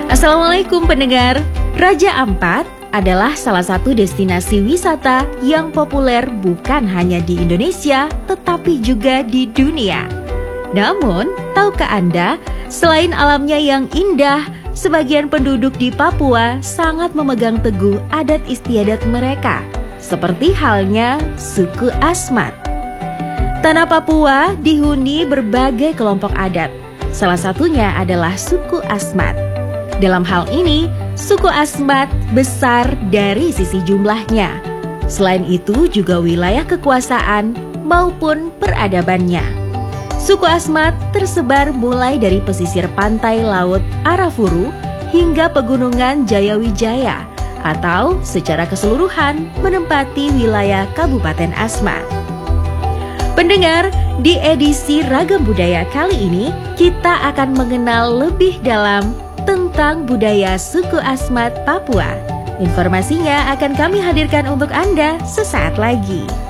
Assalamualaikum pendengar. Raja Ampat adalah salah satu destinasi wisata yang populer bukan hanya di Indonesia, tetapi juga di dunia. Namun, tahukah Anda, selain alamnya yang indah, sebagian penduduk di Papua sangat memegang teguh adat istiadat mereka, seperti halnya suku Asmat. Tanah Papua dihuni berbagai kelompok adat. Salah satunya adalah suku Asmat. Dalam hal ini, suku Asmat besar dari sisi jumlahnya. Selain itu juga wilayah kekuasaan maupun peradabannya. Suku Asmat tersebar mulai dari pesisir pantai laut Arafuru hingga pegunungan Jayawijaya atau secara keseluruhan menempati wilayah Kabupaten Asmat. Pendengar, di edisi Ragam Budaya kali ini kita akan mengenal lebih dalam tentang budaya suku Asmat Papua. Informasinya akan kami hadirkan untuk Anda sesaat lagi.